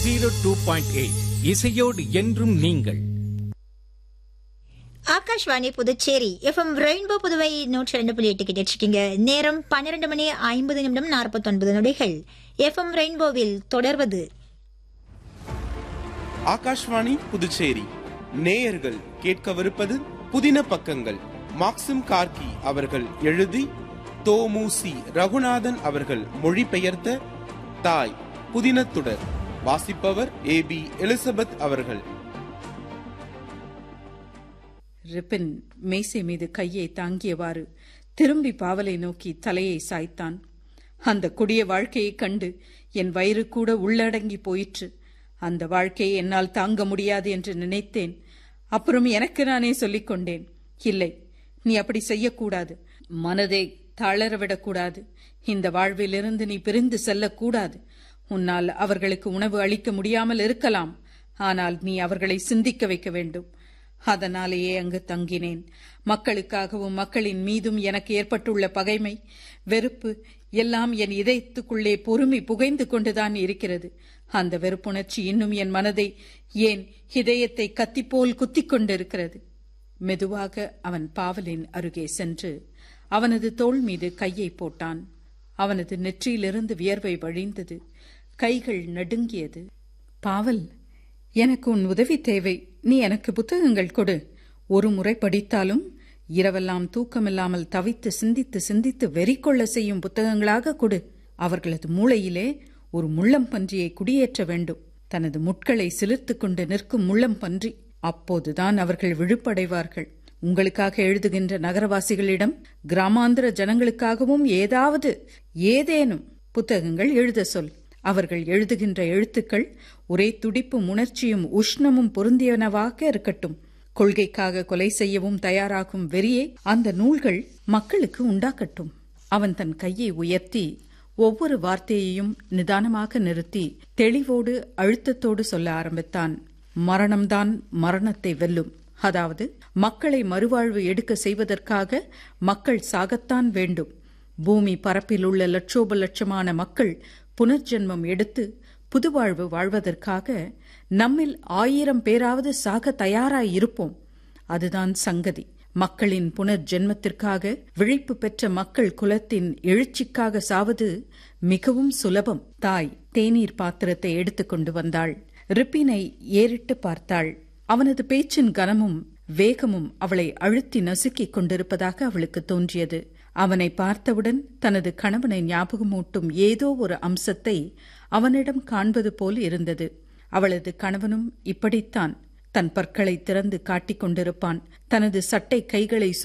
102.8 இசையோடு என்றும் நீங்கள். ஆகாஷ்வாணி புதுச்சேரி எஃப்எம் ரெயின்போ புதுவை 102.8 கேட்டு இருக்கீங்க. நேரம் 12:50 எஃப்எம் ரெயின்போவில் தொடர்வது ஆகாஷ்வாணி புதுச்சேரி நேயர்கள் கேட்கவிருப்பது புதின பக்கங்கள். மாக்சிம் கார்கி அவர்கள் எழுதி தோமுசி ரகுநாதன் அவர்கள் மொழிபெயர்த்த தாய் புதினத்துடர். வாசிப்பவர் ஏபி எலிசபெத் அவர்கள். ரிப்பன் மேசை மீது கையை தாங்கியவாறு திரும்பி பாவலை நோக்கி தலையை சாய்த்தான். அந்த கொடிய வாழ்க்கையை கண்டு என் வயிறு கூட உள்ளடங்கி போயிற்று. அந்த வாழ்க்கையை என்னால் தாங்க முடியாது என்று நினைத்தேன். அப்புறம் எனக்கு நானே சொல்லிக் கொண்டேன், இல்லை, நீ அப்படி செய்யக்கூடாது, மனதை தளரவிடக்கூடாது, இந்த வாழ்விலிருந்து நீ பிரிந்து செல்லக்கூடாது. உன்னால் அவர்களுக்கு உணவு அளிக்க முடியாமல் இருக்கலாம், ஆனால் நீ அவர்களை சிந்திக்க வைக்க வேண்டும். அதனாலேயே அங்கு தங்கினேன். மக்களுக்காகவும் மக்களின் மீதும் எனக்கு ஏற்பட்டுள்ள பகைமை, வெறுப்பு எல்லாம் என் இதயத்துக்குள்ளே பொறுமை புகைந்து கொண்டுதான் இருக்கிறது. அந்த வெறுப்புணர்ச்சி இன்னும் என் மனதை, ஏன் இதயத்தை கத்திப்போல் குத்திக் கொண்டிருக்கிறது. மெதுவாக அவன் பாவலின் அருகே சென்று அவனது தோள் மீது கையை போட்டான். அவனது நெற்றியிலிருந்து வியர்வை வழிந்தது. கைகள் நடுங்கியது. பாவல், எனக்கு உன் உதவி தேவை. நீ எனக்கு புத்தகங்கள் கொடு. ஒரு முறை படித்தாலும் இரவெல்லாம் தூக்கமில்லாமல் தவித்து சிந்தித்து சிந்தித்து வெறிக்கொள்ள செய்யும் புத்தகங்களாக கொடு. அவர்களது மூளையிலே ஒரு முள்ளம்பன்றியை குடியேற்ற வேண்டும். தனது முட்களை சிலிர்த்துக் கொண்டு நிற்கும் முள்ளம்பன்றி. அப்போதுதான் அவர்கள் விழுப்படைவார்கள். உங்களுக்காக எழுதுகின்ற நகரவாசிகளிடம் கிராமாந்திர ஜனங்களுக்காகவும் ஏதேனும் புத்தகங்கள் எழுத சொல். அவர்கள் எழுதுகின்ற எழுத்துக்கள் ஒரே துடிப்பும் உணர்ச்சியும் உஷ்ணமும் பொருந்தியனவாக இருக்கட்டும். கொள்கைக்காக கொலை செய்யவும் தயாராகும் வெறியை அந்த நூல்கள் மக்களுக்கு உண்டாக்கட்டும். அவன் தன் கையை உயர்த்தி ஒவ்வொரு வார்த்தையையும் நிதானமாக நிறுத்தி தெளிவோடு அழுத்தத்தோடு சொல்ல ஆரம்பித்தான். மரணம்தான் மரணத்தை வெல்லும். அதாவது மக்களை மறுவாழ்வு எடுக்க செய்வதற்காக மக்கள் சாகத்தான் வேண்டும். பூமி பரப்பில் உள்ள லட்சோப லட்சமான மக்கள் புனர்ஜென்மம் எடுத்து புதுவாழ்வு வாழ்வதற்காக நம்மில் 1000 பேராவது சாக தயாராயிருப்போம். அதுதான் சங்கதி. மக்களின் புனர்ஜென்மத்திற்காக விழிப்பு பெற்ற மக்கள் குலத்தின் எழுச்சிக்காக சாவது மிகவும் சுலபம். தாய் தேநீர் பாத்திரத்தை எடுத்துக்கொண்டு வந்தாள். ரிப்பினை ஏறிட்டு பார்த்தாள். அவனது பேச்சின் கனமும் வேகமும் அவளை அழுத்தி நசுக்கிக் கொண்டிருப்பதாக அவளுக்கு தோன்றியது. அவனை பார்த்தவுடன் தனது கணவனை ஞாபகமூட்டும் ஏதோ ஒரு அம்சத்தை அவனிடம் காண்பது போல் இருந்தது. அவளது கணவனும் இப்படித்தான் தன் பற்களை திறந்து காட்டிக் கொண்டிருப்பான். தனது சட்டை கைகளை